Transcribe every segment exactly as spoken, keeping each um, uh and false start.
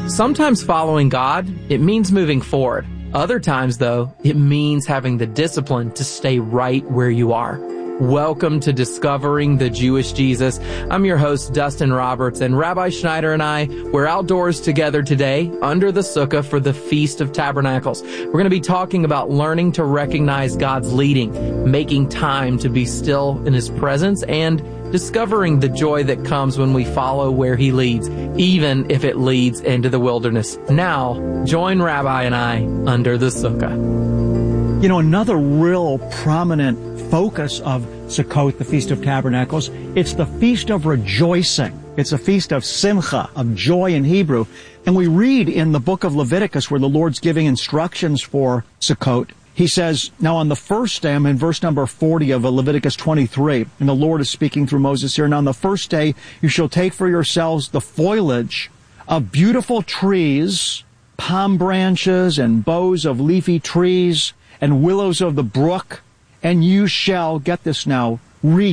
Sometimes following God, it means moving forward. Other times, though, it means having the discipline to stay right where you are. Welcome to Discovering the Jewish Jesus. I'm your host, Dustin Roberts, and Rabbi Schneider and I, we're outdoors together today under the sukkah for the Feast of Tabernacles. We're going to be talking about learning to recognize God's leading, making time to be still in His presence, and discovering the joy that comes when we follow where He leads, even if it leads into the wilderness. Now, join Rabbi and I under the sukkah. You know, another real prominent focus of Sukkot, the Feast of Tabernacles, it's the Feast of Rejoicing. It's a feast of simcha, of joy in Hebrew. And we read in the book of Leviticus where the Lord's giving instructions for Sukkot. He says, now on the first day, I'm in verse number forty of Leviticus twenty-three, and the Lord is speaking through Moses here. Now on the first day, you shall take for yourselves the foliage of beautiful trees, palm branches and boughs of leafy trees, and willows of the brook, and you shall, get this now,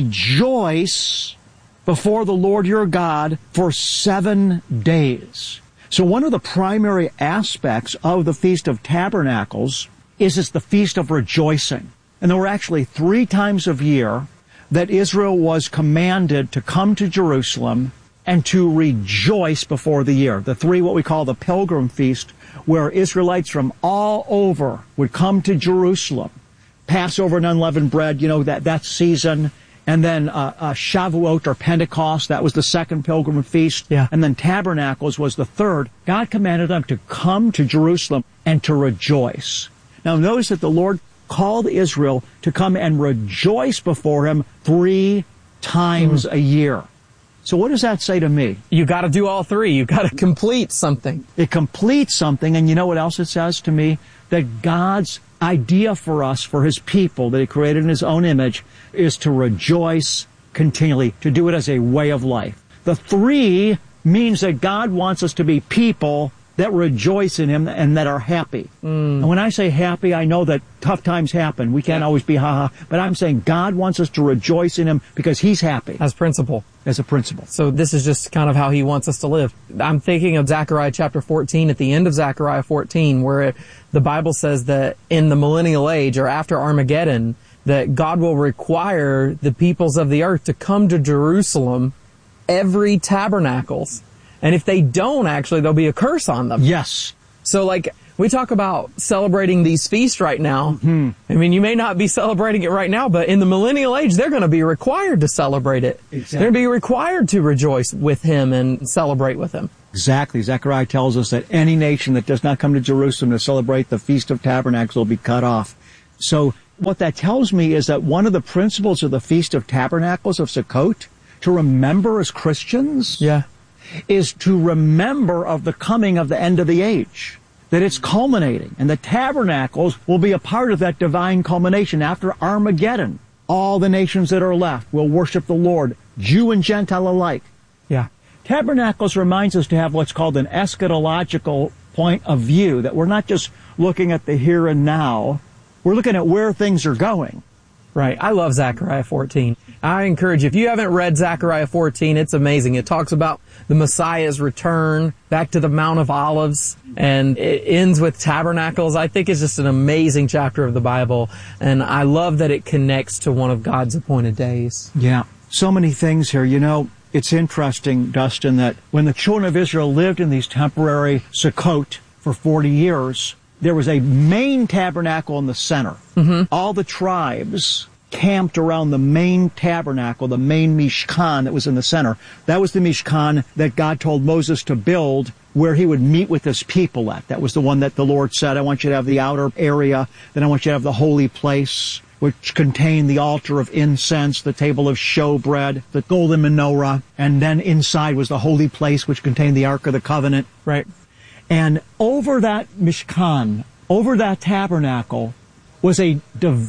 rejoice before the Lord your God for seven days. So one of the primary aspects of the Feast of Tabernacles is it's the Feast of Rejoicing. And there were actually three times of year that Israel was commanded to come to Jerusalem and to rejoice before the year. The three, what we call the Pilgrim Feast, where Israelites from all over would come to Jerusalem. Passover and unleavened bread, you know, that, that season. And then uh, uh, Shavuot or Pentecost, that was the second pilgrim feast. Yeah. And then Tabernacles was the third. God commanded them to come to Jerusalem and to rejoice. Now notice that the Lord called Israel to come and rejoice before Him three times mm. a year. So what does that say to me? You got to do all three. You got to complete something. It completes something, and you know what else it says to me? That God's idea for us, for His people that He created in His own image, is to rejoice continually, to do it as a way of life. The three means that God wants us to be people that rejoice in Him and that are happy. Mm. And when I say happy, I know that tough times happen. We can't yeah. always be ha-ha. But I'm saying God wants us to rejoice in Him because He's happy. As principle. As a principle. So this is just kind of how He wants us to live. I'm thinking of Zechariah chapter fourteen, at the end of Zechariah fourteen, where it, the Bible says that in the millennial age, or after Armageddon, that God will require the peoples of the earth to come to Jerusalem every tabernacles. And if they don't, actually, there'll be a curse on them. Yes. So, like, we talk about celebrating these feasts right now. Mm-hmm. I mean, you may not be celebrating it right now, but in the millennial age, they're going to be required to celebrate it. Exactly. They're going to be required to rejoice with Him and celebrate with Him. Exactly. Zechariah tells us that any nation that does not come to Jerusalem to celebrate the Feast of Tabernacles will be cut off. So what that tells me is that one of the principles of the Feast of Tabernacles of Sukkot, to remember as Christians, yeah. is to remember of the coming of the end of the age, that it's culminating, and the tabernacles will be a part of that divine culmination. After Armageddon, all the nations that are left will worship the Lord, Jew and Gentile alike. Yeah. Tabernacles reminds us to have what's called an eschatological point of view, that we're not just looking at the here and now, we're looking at where things are going. Right. I love Zechariah fourteen. I encourage you, if you haven't read Zechariah fourteen, it's amazing. It talks about the Messiah's return back to the Mount of Olives, and it ends with tabernacles. I think it's just an amazing chapter of the Bible, and I love that it connects to one of God's appointed days. Yeah. So many things here. You know, it's interesting, Dustin, that when the children of Israel lived in these temporary Sukkot for forty years, there was a main tabernacle in the center. Mm-hmm. All the tribes camped around the main tabernacle, the main Mishkan that was in the center. That was the Mishkan that God told Moses to build where He would meet with His people at. That was the one that the Lord said, I want you to have the outer area, then I want you to have the holy place, which contained the altar of incense, the table of showbread, the golden menorah, and then inside was the holy place, which contained the Ark of the Covenant. Right. And over that Mishkan, over that tabernacle, was a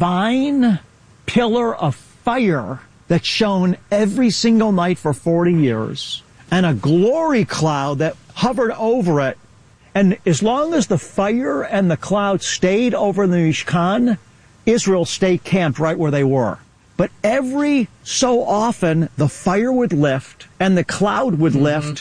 divine pillar of fire that shone every single night for forty years, and a glory cloud that hovered over it. And as long as the fire and the cloud stayed over the Mishkan, Israel stayed camped right where they were. But every so often, the fire would lift, and the cloud would mm-hmm. lift,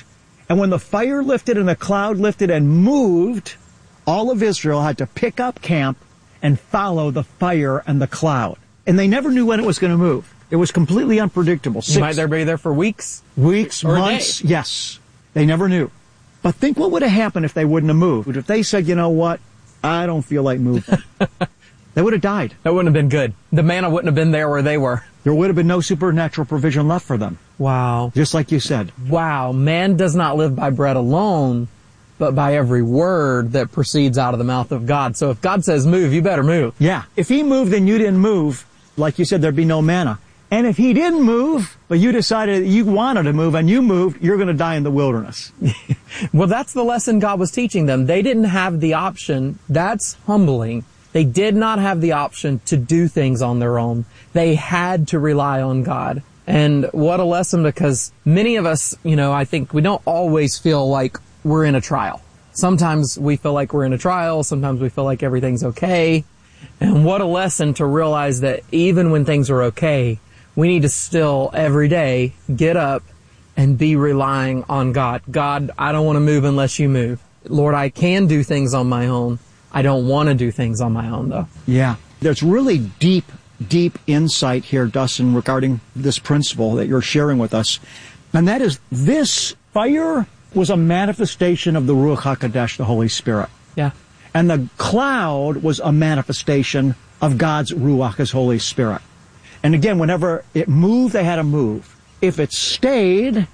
And when the fire lifted and the cloud lifted and moved, all of Israel had to pick up camp and follow the fire and the cloud. And they never knew when it was going to move. It was completely unpredictable. Six, Might there be there for weeks? Weeks, months, yes. They never knew. But think what would have happened if they wouldn't have moved. If they said, you know what, I don't feel like moving. They would have died. That wouldn't have been good. The manna wouldn't have been there where they were. There would have been no supernatural provision left for them. Wow. Just like you said. Wow. Man does not live by bread alone, but by every word that proceeds out of the mouth of God. So if God says move, you better move. Yeah. If he moved and you didn't move, like you said, there'd be no manna. And if he didn't move, but you decided you wanted to move and you moved, you're going to die in the wilderness. Well, that's the lesson God was teaching them. They didn't have the option. That's humbling. They did not have the option to do things on their own. They had to rely on God. And what a lesson, because many of us, you know, I think we don't always feel like we're in a trial. Sometimes we feel like we're in a trial. Sometimes we feel like everything's okay. And what a lesson to realize that even when things are okay, we need to still every day get up and be relying on God. God, I don't want to move unless you move. Lord, I can do things on my own. I don't want to do things on my own, though. Yeah. There's really deep, deep insight here, Dustin, regarding this principle that you're sharing with us. And that is, this fire was a manifestation of the Ruach HaKodesh, the Holy Spirit. Yeah. And the cloud was a manifestation of God's Ruach, His Holy Spirit. And again, whenever it moved, they had to move. If it stayed,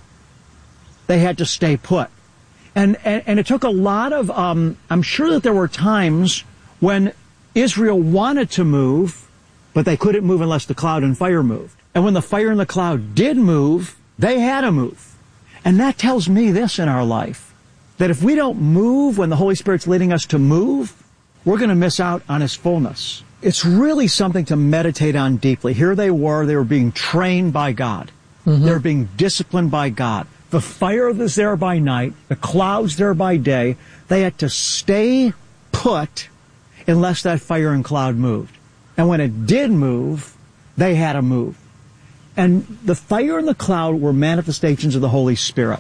they had to stay put. And, and, and it took a lot of, um, I'm sure that there were times when Israel wanted to move, but they couldn't move unless the cloud and fire moved. And when the fire and the cloud did move, they had to move. And that tells me this in our life, that if we don't move when the Holy Spirit's leading us to move, we're going to miss out on His fullness. It's really something to meditate on deeply. Here they were, they were being trained by God. Mm-hmm. They were being disciplined by God. The fire was there by night, the clouds there by day. They had to stay put unless that fire and cloud moved. And when it did move, they had to move. And the fire and the cloud were manifestations of the Holy Spirit.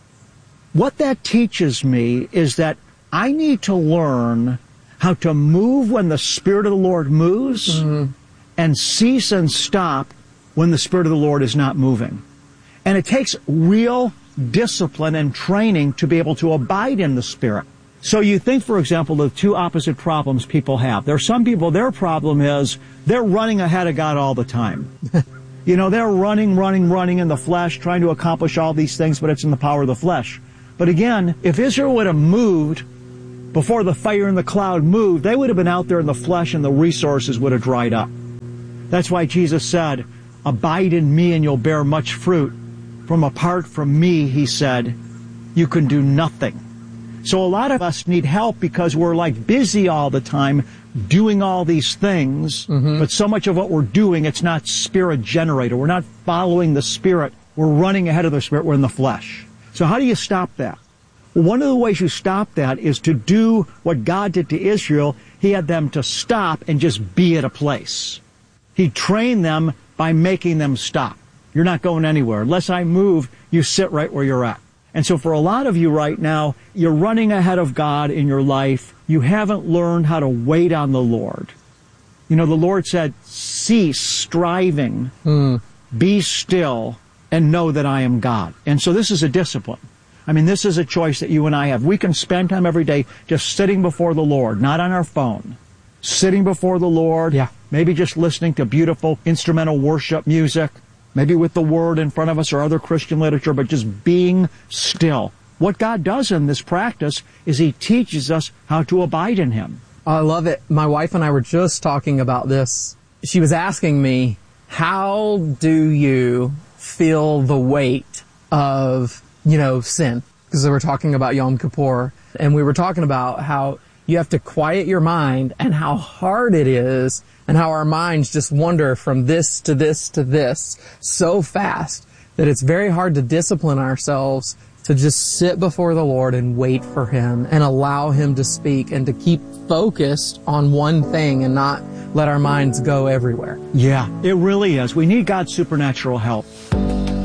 What that teaches me is that I need to learn how to move when the Spirit of the Lord moves, mm-hmm. and cease and stop when the Spirit of the Lord is not moving. And it takes real discipline and training to be able to abide in the Spirit. So you think, for example, the two opposite problems people have. There are some people, their problem is they're running ahead of God all the time. You know, they're running, running, running in the flesh, trying to accomplish all these things, but it's in the power of the flesh. But again, if Israel would have moved before the fire and the cloud moved, they would have been out there in the flesh and the resources would have dried up. That's why Jesus said, abide in me and you'll bear much fruit. From apart from me, He said, you can do nothing. So a lot of us need help because we're like busy all the time doing all these things, mm-hmm. but so much of what we're doing, it's not Spirit generated. We're not following the Spirit. We're running ahead of the Spirit. We're in the flesh. So how do you stop that? One of the ways you stop that is to do what God did to Israel. He had them to stop and just be at a place. He trained them by making them stop. You're not going anywhere. Unless I move, you sit right where you're at. And so for a lot of you right now, you're running ahead of God in your life. You haven't learned how to wait on the Lord. You know, the Lord said, cease striving, mm. be still, and know that I am God. And so this is a discipline. I mean, this is a choice that you and I have. We can spend time every day just sitting before the Lord, not on our phone. Sitting before the Lord, yeah. Maybe just listening to beautiful instrumental worship music, maybe with the Word in front of us or other Christian literature, but just being still. What God does in this practice is He teaches us how to abide in Him. I love it. My wife and I were just talking about this. She was asking me, how do you feel the weight of, you know, sin? Because we were talking about Yom Kippur, and we were talking about how you have to quiet your mind and how hard it is and how our minds just wander from this to this to this so fast that it's very hard to discipline ourselves to just sit before the Lord and wait for Him and allow Him to speak and to keep focused on one thing and not let our minds go everywhere. Yeah, it really is. We need God's supernatural help.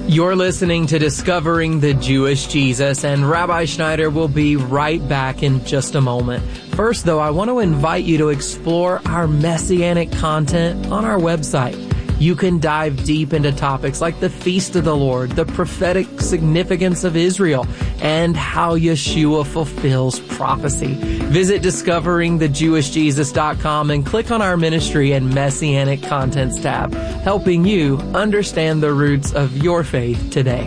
You're listening to Discovering the Jewish Jesus, and Rabbi Schneider will be right back in just a moment. First, though, I want to invite you to explore our messianic content on our website. You can dive deep into topics like the Feast of the Lord, the prophetic significance of Israel, and how Yeshua fulfills prophecy. Visit discovering the jewish jesus dot com and click on our ministry and messianic contents tab, helping you understand the roots of your faith today.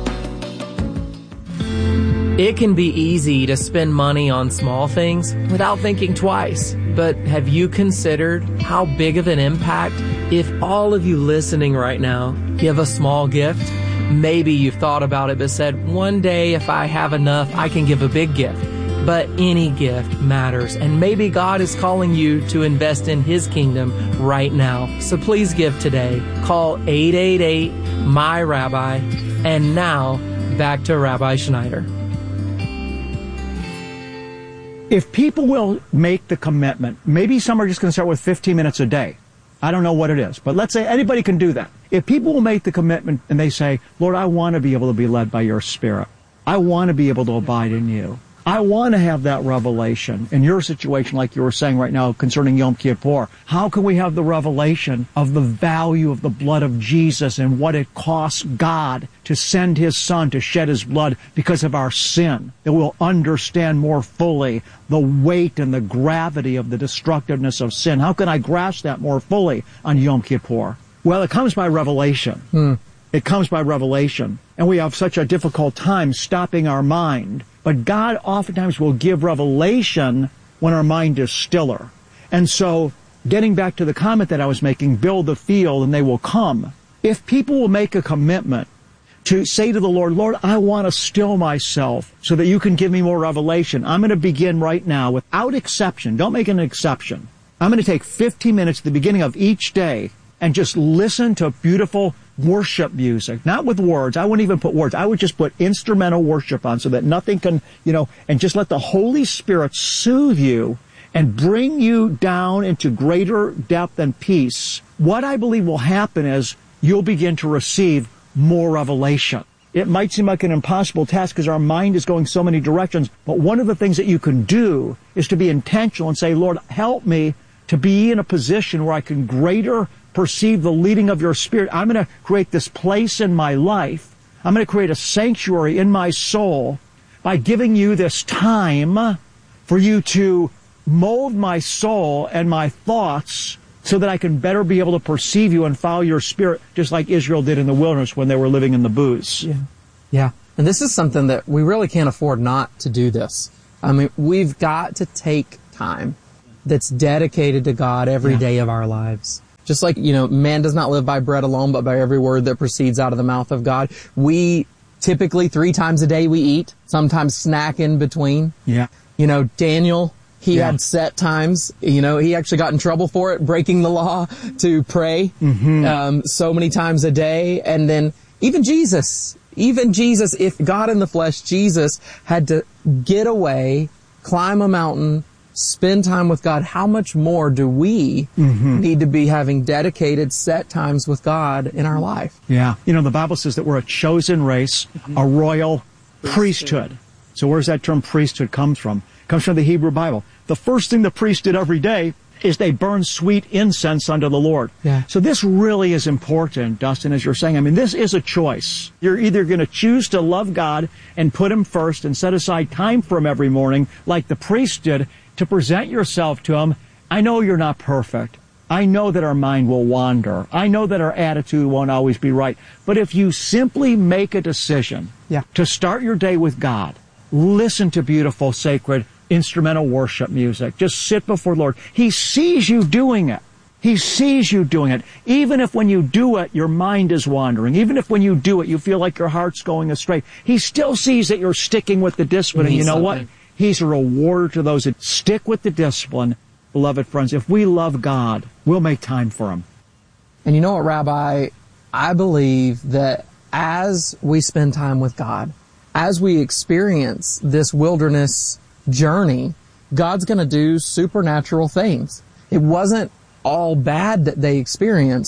It can be easy to spend money on small things without thinking twice. But have you considered how big of an impact if all of you listening right now give a small gift? Maybe you've thought about it but said, one day if I have enough, I can give a big gift. But any gift matters, and maybe God is calling you to invest in His kingdom right now. So please give today. Call eight eight eight, M Y Rabbi. And now, back to Rabbi Schneider. If people will make the commitment, maybe some are just going to start with fifteen minutes a day. I don't know what it is, but let's say anybody can do that. If people will make the commitment and they say, Lord, I want to be able to be led by your Spirit. I want to be able to abide in you. I want to have that revelation. In your situation, like you were saying right now concerning Yom Kippur, how can we have the revelation of the value of the blood of Jesus and what it costs God to send His Son to shed His blood because of our sin? That we'll understand more fully the weight and the gravity of the destructiveness of sin. How can I grasp that more fully on Yom Kippur? Well, it comes by revelation. Hmm. It comes by revelation. And we have such a difficult time stopping our mind. But God oftentimes will give revelation when our mind is stiller. And so, getting back to the comment that I was making, build the field and they will come. If people will make a commitment to say to the Lord, Lord, I want to still myself so that you can give me more revelation. I'm going to begin right now without exception. Don't make an exception. I'm going to take fifteen minutes at the beginning of each day and just listen to beautiful worship music, not with words. I wouldn't even put words. I would just put instrumental worship on so that nothing can, you know, and just let the Holy Spirit soothe you and bring you down into greater depth and peace. What I believe will happen is you'll begin to receive more revelation. It might seem like an impossible task because our mind is going so many directions, but one of the things that you can do is to be intentional and say, Lord, help me to be in a position where I can greater perceive the leading of your Spirit. I'm going to create this place in my life. I'm going to create a sanctuary in my soul by giving you this time for you to mold my soul and my thoughts so that I can better be able to perceive you and follow your Spirit, just like Israel did in the wilderness when they were living in the booths. Yeah. Yeah. And this is something that we really can't afford not to do this. I mean, we've got to take time that's dedicated to God every yeah. day of our lives. Just like, you know, man does not live by bread alone, but by every word that proceeds out of the mouth of God. We typically three times a day we eat, sometimes snack in between. Yeah. You know, Daniel, he yeah. had set times. You know, he actually got in trouble for it, breaking the law to pray mm-hmm. um, so many times a day. And then even Jesus, even Jesus, if God in the flesh, Jesus had to get away, climb a mountain, spend time with God. How much more do we mm-hmm. need to be having dedicated set times with God in our life? Yeah. You know, the Bible says that we're a chosen race, mm-hmm. a royal priesthood. So where's that term priesthood comes from? It comes from the Hebrew Bible. The first thing the priest did every day is they burned sweet incense unto the Lord. Yeah. So this really is important, Dustin, as you're saying. I mean, this is a choice. You're either going to choose to love God and put Him first and set aside time for Him every morning, like the priest did, to present yourself to Him. I know you're not perfect. I know that our mind will wander. I know that our attitude won't always be right. But if you simply make a decision yeah. to start your day with God, listen to beautiful, sacred, instrumental worship music. Just sit before the Lord. He sees you doing it. He sees you doing it. Even if when you do it, your mind is wandering. Even if when you do it, you feel like your heart's going astray. He still sees that you're sticking with the discipline. And you know what? He's a rewarder to those that stick with the discipline. Beloved friends, if we love God, we'll make time for Him. And you know what, Rabbi? I believe that as we spend time with God, as we experience this wilderness journey, God's going to do supernatural things. It wasn't all bad that they experienced,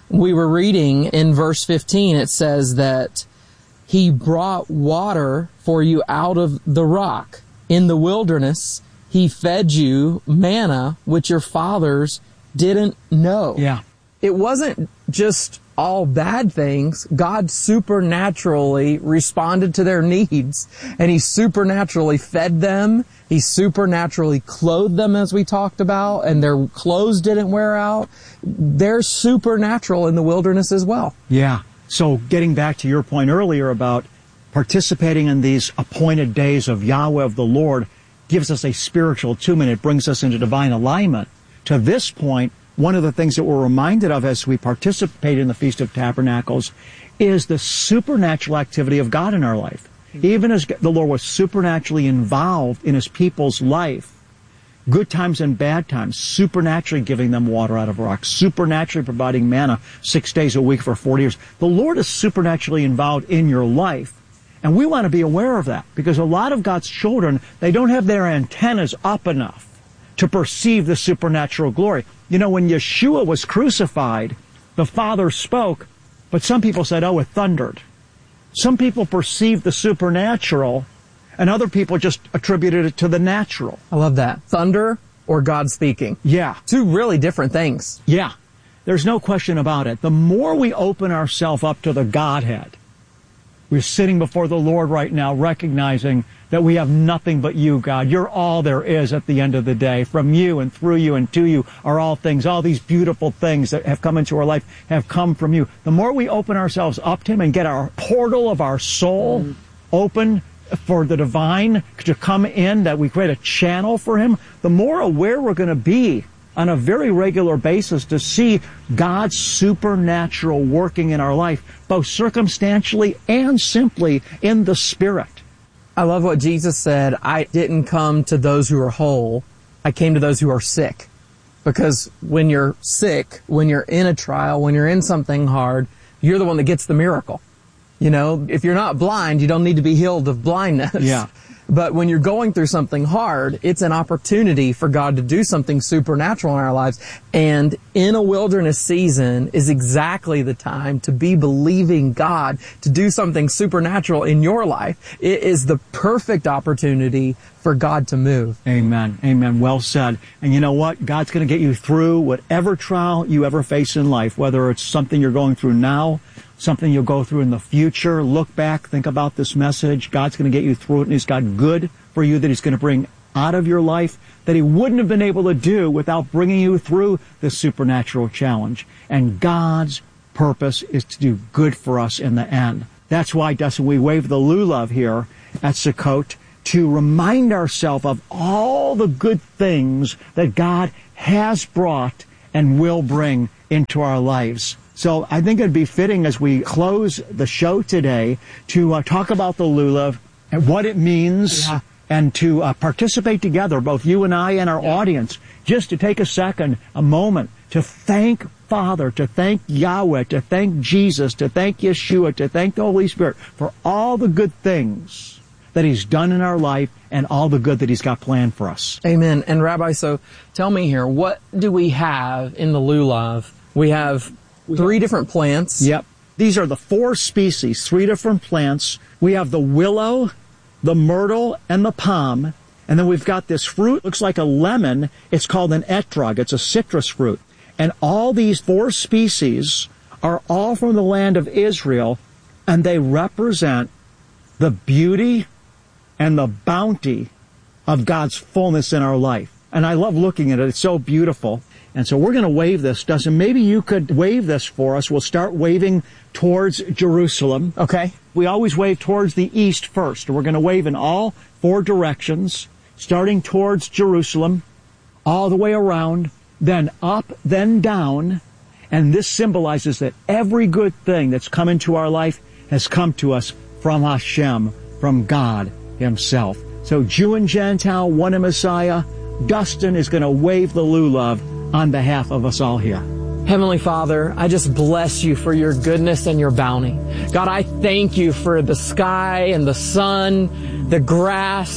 We were reading in verse fifteen, it says that He brought water for you out of the rock. In the wilderness, He fed you manna, which your fathers didn't know. Yeah. It wasn't just all bad things. God supernaturally responded to their needs, and He supernaturally fed them. He supernaturally clothed them, as we talked about, and their clothes didn't wear out. They're supernatural in the wilderness as well. Yeah. So getting back to your point earlier about participating in these appointed days of Yahweh, of the Lord, gives us a spiritual attunement. It brings us into divine alignment. To this point, one of the things that we're reminded of as we participate in the Feast of Tabernacles is the supernatural activity of God in our life. Even as the Lord was supernaturally involved in His people's life, good times and bad times, supernaturally giving them water out of rocks, supernaturally providing manna six days a week for forty years. The Lord is supernaturally involved in your life. And we want to be aware of that, because a lot of God's children, they don't have their antennas up enough to perceive the supernatural glory. You know, when Yeshua was crucified, the Father spoke, but some people said, oh, it thundered. Some people perceived the supernatural, and other people just attributed it to the natural. I love that. Thunder or God speaking. Yeah. Two really different things. Yeah. There's no question about it. The more we open ourselves up to the Godhead, we're sitting before the Lord right now recognizing that we have nothing but you, God. You're all there is at the end of the day. From you and through you and to you are all things. All these beautiful things that have come into our life have come from you. The more we open ourselves up to Him and get our portal of our soul mm. open for the divine to come in, that we create a channel for Him, the more aware we're going to be on a very regular basis to see God's supernatural working in our life, both circumstantially and simply in the Spirit. I love what Jesus said. I didn't come to those who are whole. I came to those who are sick. Because when you're sick, when you're in a trial, when you're in something hard, you're the one that gets the miracle. You know, if you're not blind, you don't need to be healed of blindness. Yeah. But when you're going through something hard, it's an opportunity for God to do something supernatural in our lives. And in a wilderness season is exactly the time to be believing God to do something supernatural in your life. It is the perfect opportunity for God to move. Amen. Amen. Well said. And you know what? God's going to get you through whatever trial you ever face in life, whether it's something you're going through now, something you'll go through in the future. Look back, think about this message. God's going to get you through it, and He's got good for you that He's going to bring out of your life that He wouldn't have been able to do without bringing you through this supernatural challenge. And God's purpose is to do good for us in the end. That's why, Dustin, we wave the lulav here at Sukkot to remind ourselves of all the good things that God has brought and will bring into our lives. So I think it'd be fitting as we close the show today to uh, talk about the lulav and what it means, yeah. and to uh, participate together, both you and I and our yeah. audience, just to take a second, a moment, to thank Father, to thank Yahweh, to thank Jesus, to thank Yeshua, to thank the Holy Spirit for all the good things that He's done in our life and all the good that He's got planned for us. Amen. And Rabbi, so tell me here, what do we have in the lulav? We have three different plants. Yep. These are the four species, three different plants. We have the willow, the myrtle, and the palm. And then we've got this fruit, looks like a lemon. It's called an etrog. It's a citrus fruit. And all these four species are all from the land of Israel, and they represent the beauty and the bounty of God's fullness in our life. And I love looking at it. It's so beautiful. And so we're going to wave this, Dustin. Maybe you could wave this for us. We'll start waving towards Jerusalem. Okay. We always wave towards the east first. We're going to wave in all four directions, starting towards Jerusalem, all the way around, then up, then down. And this symbolizes that every good thing that's come into our life has come to us from Hashem, from God Himself. So Jew and Gentile, one in Messiah. Dustin is going to wave the lulav on behalf of us all here. Heavenly Father, I just bless you for your goodness and your bounty. God, I thank you for the sky and the sun, the grass,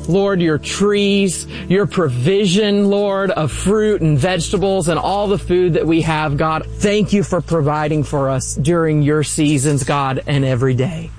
Lord, your trees, your provision, Lord, of fruit and vegetables and all the food that we have, God. Thank you for providing for us during your seasons, God, and every day.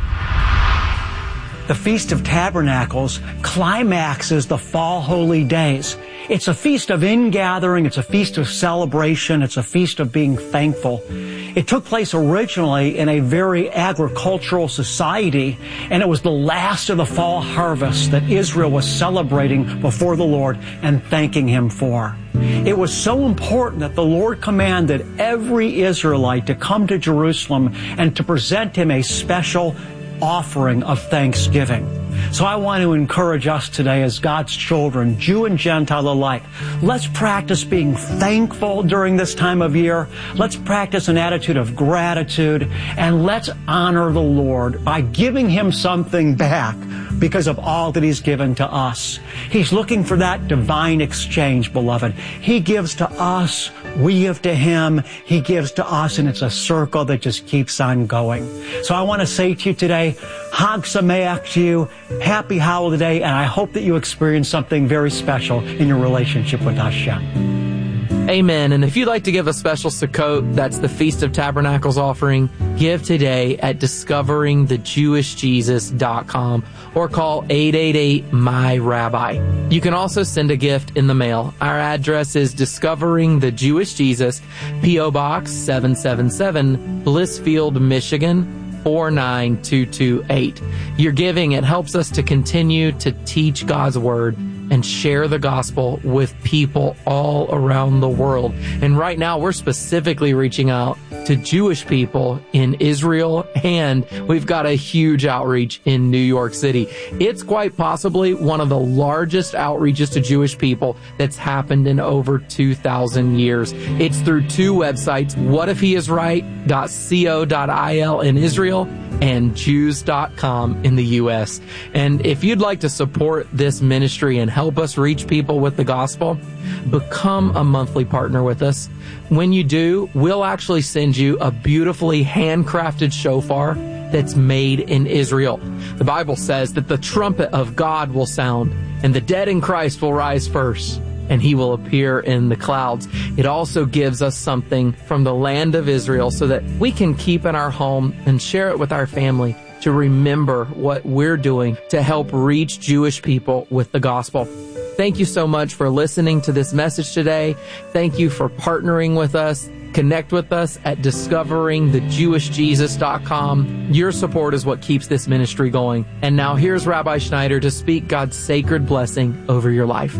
The Feast of Tabernacles climaxes the fall holy days. It's a feast of ingathering. It's a feast of celebration. It's a feast of being thankful. It took place originally in a very agricultural society, and it was the last of the fall harvest that Israel was celebrating before the Lord and thanking Him for. It was so important that the Lord commanded every Israelite to come to Jerusalem and to present Him a special offering of thanksgiving. So I want to encourage us today as God's children, Jew and Gentile alike. Let's practice being thankful during this time of year. Let's practice an attitude of gratitude, and let's honor the Lord by giving Him something back because of all that He's given to us. He's looking for that divine exchange, beloved. He gives to us, we give to Him, He gives to us, and it's a circle that just keeps on going. So I want to say to you today, Hag Sameach to you, happy holiday, and I hope that you experience something very special in your relationship with Hashem. Amen. And if you'd like to give a special Sukkot, that's the Feast of Tabernacles offering, give today at discovering the jewish jesus dot com or call eight eight eight, M Y Rabbi. You can also send a gift in the mail. Our address is Discovering the Jewish Jesus, P O Box seven seven seven, Blissfield, Michigan, four nine two two eight. Your giving, it helps us to continue to teach God's Word and share the gospel with people all around the world. And right now, we're specifically reaching out to Jewish people in Israel, and we've got a huge outreach in New York City. It's quite possibly one of the largest outreaches to Jewish people that's happened in over two thousand years. It's through two websites, what if he is right dot co dot I L in Israel and Jews dot com in the U S. And if you'd like to support this ministry and help us reach people with the gospel, become a monthly partner with us. When you do, we'll actually send you a beautifully handcrafted shofar that's made in Israel. The Bible says that the trumpet of God will sound and the dead in Christ will rise first, and He will appear in the clouds. It also gives us something from the land of Israel so that we can keep in our home and share it with our family to remember what we're doing to help reach Jewish people with the gospel. Thank you so much for listening to this message today. Thank you for partnering with us. Connect with us at discovering the jewish jesus dot com. Your support is what keeps this ministry going. And now here's Rabbi Schneider to speak God's sacred blessing over your life.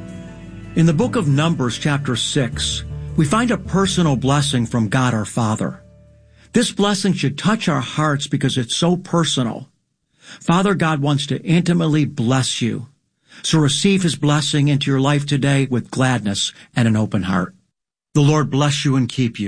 In the book of Numbers, chapter six, we find a personal blessing from God our Father. This blessing should touch our hearts because it's so personal. Father God wants to intimately bless you. So receive His blessing into your life today with gladness and an open heart. The Lord bless you and keep you.